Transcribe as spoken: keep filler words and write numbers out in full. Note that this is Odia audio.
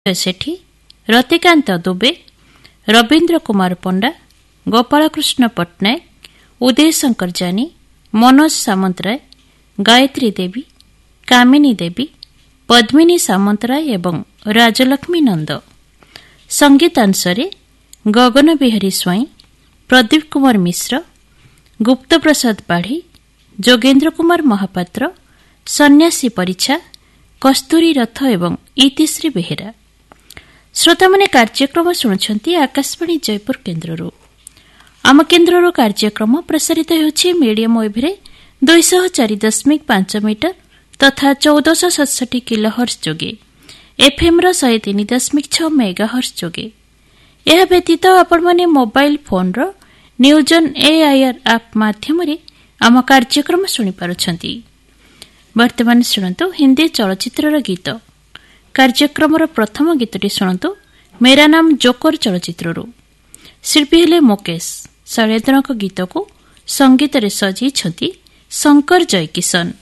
ସେଠୀ, ରତିକାନ୍ତ ଦୁବେ, ରବୀନ୍ଦ୍ର କୁମାର ପଣ୍ଡା, ଗୋପାଳକୃଷ୍ଣ ପଟ୍ଟନାୟକ, ଉଦୟ ଶଙ୍କର ଜାନି, ମନୋଜ ସାମନ୍ତରାୟ, ଗାୟତ୍ରୀ ଦେବୀ, କାମିନୀ ଦେବୀ, ପଦ୍ମିନୀ ସାମନ୍ତରାୟ ଏବଂ ରାଜଲକ୍ଷ୍ମୀ ନନ୍ଦ। ସଙ୍ଗୀତାଂଶରେ ଗଗନ ବିହାରୀ ସ୍ୱାଇଁ, ପ୍ରଦୀପ କୁମାର ମିଶ୍ର, ଗୁପ୍ତପ୍ରସାଦ ପାଢ଼ୀ, ଯୋଗେନ୍ଦ୍ର କୁମାର ମହାପାତ୍ର, ସନ୍ନ୍ୟାସୀ ପରିଛା, କସ୍ତୁରୀ ରଥ ଏବଂ ଇତିଶ୍ରୀ ବେହେରା। ଶ୍ରୋତାମାନେ କାର୍ଯ୍ୟକ୍ରମ ଶୁଣୁଛନ୍ତି ଆକାଶବାଣୀ ଜୟପୁର କେନ୍ଦ୍ରରୁ। ଆମ କେନ୍ଦ୍ରର କାର୍ଯ୍ୟକ୍ରମ ପ୍ରସାରିତ ହେଉଛି ମିଡିୟମ ୱେଭରେ ଦୁଇଶହ ଚାରି ଦଶମିକ ପାଞ୍ଚ ମିଟର ତଥା ଚଉଦଶହ ସତଷଠି କିଲୋହର୍ସ ଯୋଗେ, ଏଫ୍ଏମ୍ର ଶହେ ତିନି ଦଶମିକ ଛଅ ମେଗାହର୍ସ ଯୋଗେ। ଏହା ବ୍ୟତୀତ ଆପଣମାନେ ମୋବାଇଲ ଫୋନ୍ର ନ୍ୟୁଜ୍ ଅନ୍ ଏଆଇଆର୍ ଆପ୍ ମାଧ୍ୟମରେ ଆମ କାର୍ଯ୍ୟକ୍ରମ ଶୁଣିପାରୁଛନ୍ତି। ବର୍ତ୍ତମାନ ଶୁଣନ୍ତୁ ହିନ୍ଦୀ ଚଳଚ୍ଚିତ୍ରର ଗୀତ। କାର୍ଯ୍ୟକ୍ରମର ପ୍ରଥମ ଗୀତଟି ଶୁଣନ୍ତୁ ମେରା ନାମ ଜୋକର ଚଳଚ୍ଚିତ୍ରରୁ। ଶିଳ୍ପୀ ହେଲେ ମୁକେଶ। ଶୈଳେନ୍ଦ୍ରଙ୍କ ଗୀତକୁ ସଙ୍ଗୀତରେ ସଜେଇଛନ୍ତି ଶଙ୍କର ଜୟକିଶନ।